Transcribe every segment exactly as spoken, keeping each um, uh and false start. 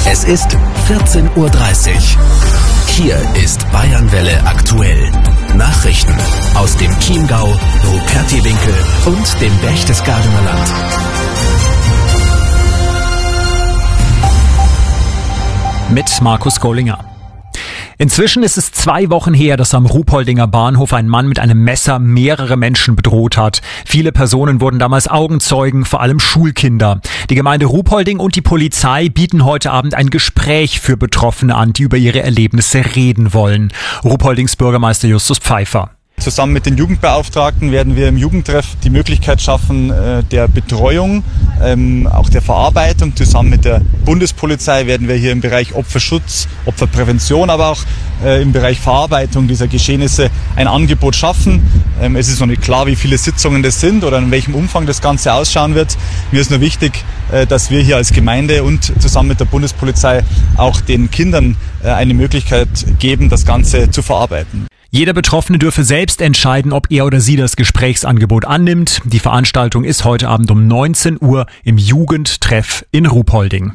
Es ist vierzehn Uhr dreißig. Hier ist Bayernwelle aktuell. Nachrichten aus dem Chiemgau, Rupertiwinkel und dem Berchtesgadener Land. Mit Markus Gollinger. Inzwischen ist es zwei Wochen her, dass am Ruhpoldinger Bahnhof ein Mann mit einem Messer mehrere Menschen bedroht hat. Viele Personen wurden damals Augenzeugen, vor allem Schulkinder. Die Gemeinde Ruhpolding und die Polizei bieten heute Abend ein Gespräch für Betroffene an, die über ihre Erlebnisse reden wollen. Ruhpoldings Bürgermeister Justus Pfeiffer. Zusammen mit den Jugendbeauftragten werden wir im Jugendtreff die Möglichkeit schaffen, der Betreuung, auch der Verarbeitung. Zusammen mit der Bundespolizei werden wir hier im Bereich Opferschutz, Opferprävention, aber auch im Bereich Verarbeitung dieser Geschehnisse ein Angebot schaffen. Es ist noch nicht klar, wie viele Sitzungen das sind oder in welchem Umfang das Ganze ausschauen wird. Mir ist nur wichtig, dass wir hier als Gemeinde und zusammen mit der Bundespolizei auch den Kindern eine Möglichkeit geben, das Ganze zu verarbeiten. Jeder Betroffene dürfe selbst entscheiden, ob er oder sie das Gesprächsangebot annimmt. Die Veranstaltung ist heute Abend um neunzehn Uhr im Jugendtreff in Ruhpolding.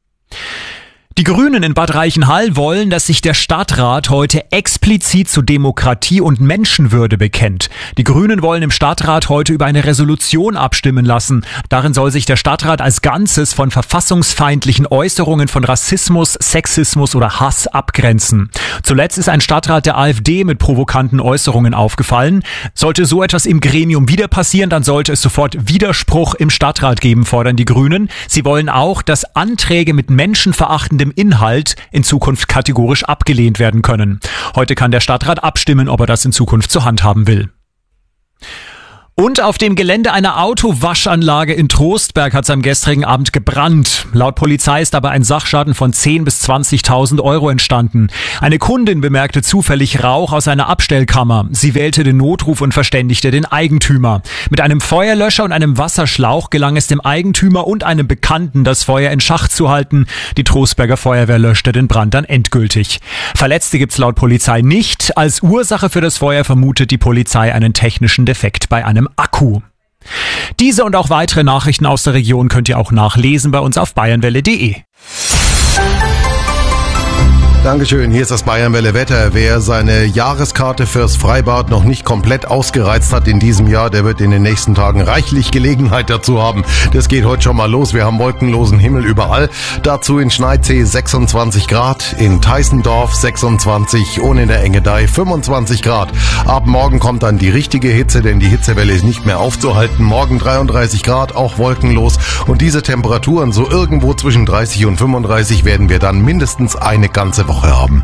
Die Grünen in Bad Reichenhall wollen, dass sich der Stadtrat heute explizit zu Demokratie und Menschenwürde bekennt. Die Grünen wollen im Stadtrat heute über eine Resolution abstimmen lassen. Darin soll sich der Stadtrat als Ganzes von verfassungsfeindlichen Äußerungen von Rassismus, Sexismus oder Hass abgrenzen. Zuletzt ist ein Stadtrat der AfD mit provokanten Äußerungen aufgefallen. Sollte so etwas im Gremium wieder passieren, dann sollte es sofort Widerspruch im Stadtrat geben, fordern die Grünen. Sie wollen auch, dass Anträge mit menschenverachtendem Inhalt in Zukunft kategorisch abgelehnt werden können. Heute kann der Stadtrat abstimmen, ob er das in Zukunft zur Hand haben will. Und auf dem Gelände einer Autowaschanlage in Trostberg hat es am gestrigen Abend gebrannt. Laut Polizei ist dabei ein Sachschaden von zehntausend bis zwanzigtausend Euro entstanden. Eine Kundin bemerkte zufällig Rauch aus einer Abstellkammer. Sie wählte den Notruf und verständigte den Eigentümer. Mit einem Feuerlöscher und einem Wasserschlauch gelang es dem Eigentümer und einem Bekannten, das Feuer in Schach zu halten. Die Trostberger Feuerwehr löschte den Brand dann endgültig. Verletzte gibt's laut Polizei nicht. Als Ursache für das Feuer vermutet die Polizei einen technischen Defekt bei einem Akku. Diese und auch weitere Nachrichten aus der Region könnt ihr auch nachlesen bei uns auf bayernwelle punkt de. Dankeschön, hier ist das Bayernwelle Wetter. Wer seine Jahreskarte fürs Freibad noch nicht komplett ausgereizt hat in diesem Jahr, der wird in den nächsten Tagen reichlich Gelegenheit dazu haben. Das geht heute schon mal los. Wir haben wolkenlosen Himmel überall. Dazu in Schneidsee sechsundzwanzig Grad, in Teissendorf sechsundzwanzig und in der Engedei fünfundzwanzig Grad. Ab morgen kommt dann die richtige Hitze, denn die Hitzewelle ist nicht mehr aufzuhalten. Morgen dreiunddreißig Grad, auch wolkenlos. Und diese Temperaturen, so irgendwo zwischen dreißig und fünfunddreißig, werden wir dann mindestens eine ganze Woche haben.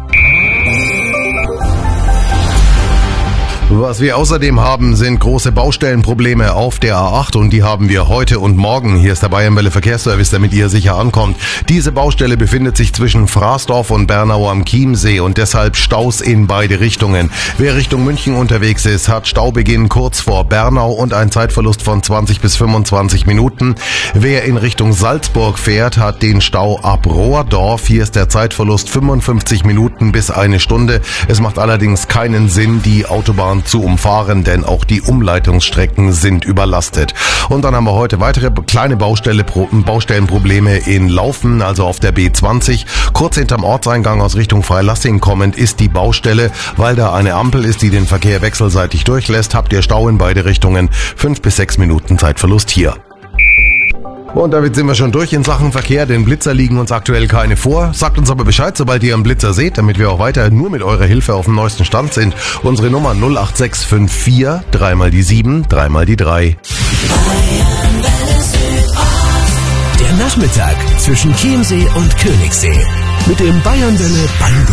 Was wir außerdem haben, sind große Baustellenprobleme auf der A acht und die haben wir heute und morgen. Hier ist der Bayernwelle Verkehrsservice, damit ihr sicher ankommt. Diese Baustelle befindet sich zwischen Fraßdorf und Bernau am Chiemsee und deshalb Staus in beide Richtungen. Wer Richtung München unterwegs ist, hat Staubeginn kurz vor Bernau und einen Zeitverlust von zwanzig bis fünfundzwanzig Minuten. Wer in Richtung Salzburg fährt, hat den Stau ab Rohrdorf. Hier ist der Zeitverlust fünfundfünfzig Minuten bis eine Stunde. Es macht allerdings keinen Sinn, die Autobahn zu umfahren, denn auch die Umleitungsstrecken sind überlastet. Und dann haben wir heute weitere kleine Baustelle, Baustellenprobleme in Laufen, also auf der B zwanzig. Kurz hinterm Ortseingang aus Richtung Freilassing kommend ist die Baustelle, weil da eine Ampel ist, die den Verkehr wechselseitig durchlässt. Habt ihr Stau in beide Richtungen, fünf bis sechs Minuten Zeitverlust hier. Und damit sind wir schon durch in Sachen Verkehr, denn Blitzer liegen uns aktuell keine vor. Sagt uns aber Bescheid, sobald ihr einen Blitzer seht, damit wir auch weiter nur mit eurer Hilfe auf dem neuesten Stand sind. Unsere Nummer null acht sechs fünf vier, dreimal die sieben, dreimal die drei. Der Nachmittag zwischen Chiemsee und Königssee mit dem Bayernwelle Bango.